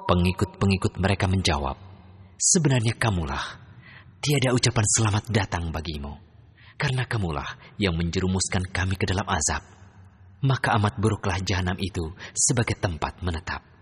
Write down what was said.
Pengikut-pengikut mereka menjawab, "Sebenarnya kamulah, tiada ucapan selamat datang bagimu, karena kamulah yang menjerumuskan kami ke dalam azab. Maka amat buruklah jahanam itu sebagai tempat menetap."